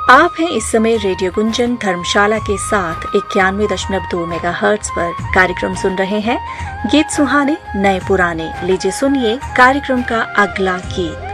आप हैं इस समय रेडियो गुंजन धर्मशाला के साथ 91.2 मेगाहर्ट्ज पर कार्यक्रम सुन रहे हैं। गीत सुहाने नए पुराने, लीजिए सुनिए कार्यक्रम का अगला गीत।